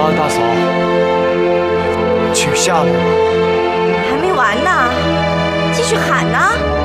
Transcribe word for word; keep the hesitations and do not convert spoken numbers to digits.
啊，大嫂，取下来吧。 还没完呢，继续喊呢。